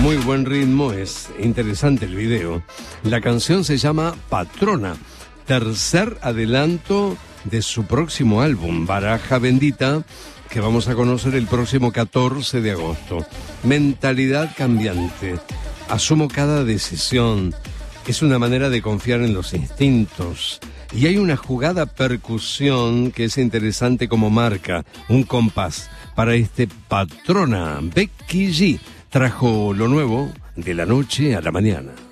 muy buen ritmo, es interesante el video. La canción se llama Patrona, tercer adelanto de su próximo álbum, Baraja Bendita, que vamos a conocer el próximo 14 de agosto. Mentalidad cambiante. Asumo cada decisión. Es una manera de confiar en los instintos. Y hay una jugada percusión que es interesante como marca, un compás para este Patrona. Becky G trajo lo nuevo de la noche a la mañana.